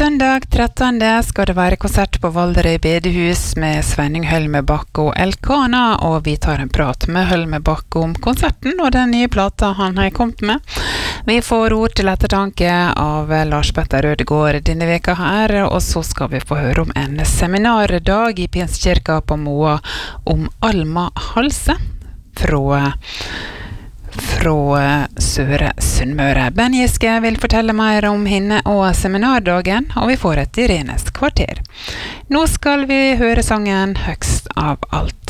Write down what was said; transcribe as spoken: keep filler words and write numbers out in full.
Søndag trettende skal det være konsert på Valderøy bedehus med Svenning Hølmebakk og Elkana, og vi tar en prat med Hølmebakk om konserten og den nye plata han har kommet med. Vi får ord til ettertanke av Lars Petter Rødegård denne veka her, og så skal vi få høre om en seminardag i Pinsekirka på Moa om Alma Halse fra fra Søre Sunnmøre. Ben Giske vil fortelle mer om henne og seminardagen, og vi får et Irenes kvarter. Nå skal vi høre sangen Høgst av alt.